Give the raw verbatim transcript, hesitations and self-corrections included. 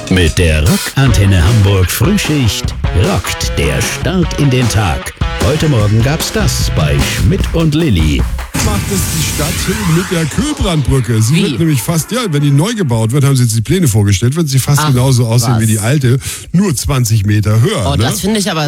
Mit der Rockantenne Hamburg Frühschicht rockt der Start in den Tag. Heute Morgen gab's das bei Schmidt und Lilly. Macht es die Stadt mit der Kühlbrandbrücke. Sie Wie? wird nämlich fast, ja, wenn die neu gebaut wird, haben sie jetzt die Pläne vorgestellt, wird sie fast Ach, genauso aussehen was. wie die alte, nur zwanzig Meter höher. Oh, ne? das finde ich aber